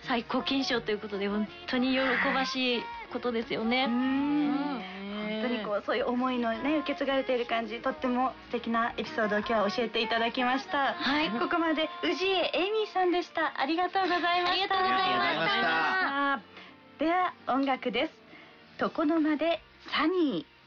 最高金賞ということで本当に喜ばしいことですよね。 本当にこうそういう思いのね受け継がれている感じ、とっても素敵なエピソードを今日は教えていただきました。はい、ここまで氏家エイミーさんでした。ありがとうございました。 ありがとうございました。 では音楽です。床の間でサニー。